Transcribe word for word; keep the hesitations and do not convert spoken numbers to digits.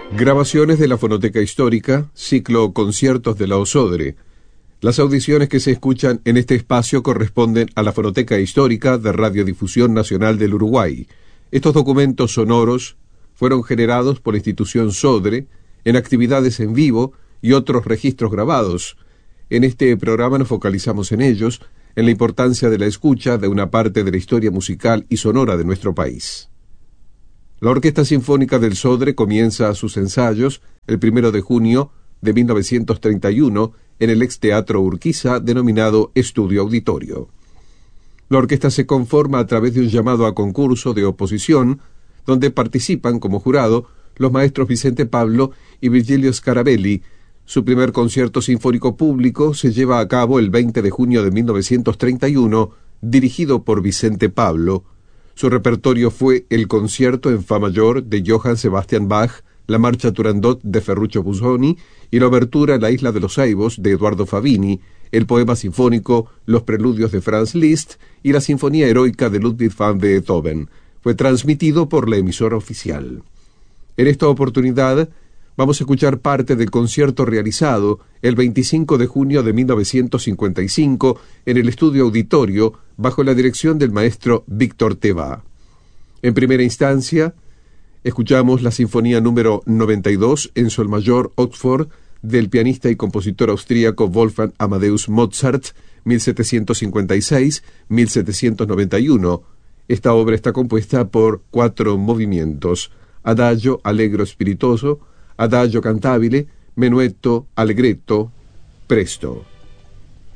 Grabaciones de la Fonoteca Histórica, ciclo Conciertos de la Osodre. Las audiciones que se escuchan en este espacio corresponden a la Fonoteca Histórica de Radiodifusión Nacional del Uruguay. Estos documentos sonoros fueron generados por la institución Sodre en actividades en vivo y otros registros grabados. En este programa nos focalizamos en ellos, en la importancia de la escucha de una parte de la historia musical y sonora de nuestro país. La Orquesta Sinfónica del Sodre comienza sus ensayos el primero de junio de mil novecientos treinta y uno en el ex Teatro Urquiza, denominado Estudio Auditorio. La orquesta se conforma a través de un llamado a concurso de oposición, donde participan como jurado los maestros Vicente Pablo y Virgilio Scarabelli. Su primer concierto sinfónico público se lleva a cabo el veinte de junio de mil novecientos treinta y uno, dirigido por Vicente Pablo. Su repertorio fue el concierto en fa mayor de Johann Sebastian Bach, la marcha Turandot de Ferruccio Busoni y la obertura a la Isla de los Saibos de Eduardo Favini, el poema sinfónico Los preludios de Franz Liszt y la sinfonía heroica de Ludwig van Beethoven. Fue transmitido por la emisora oficial. En esta oportunidad vamos a escuchar parte del concierto realizado el veinticinco de junio de mil novecientos cincuenta y cinco en el Estudio Auditorio bajo la dirección del maestro Víctor Tevá. En primera instancia, escuchamos la sinfonía número noventa y dos en sol mayor Oxford del pianista y compositor austríaco Wolfgang Amadeus Mozart, mil setecientos cincuenta y seis a mil setecientos noventa y uno. Esta obra está compuesta por cuatro movimientos: adagio allegro spiritoso, adagio cantabile, menuetto, allegretto, presto.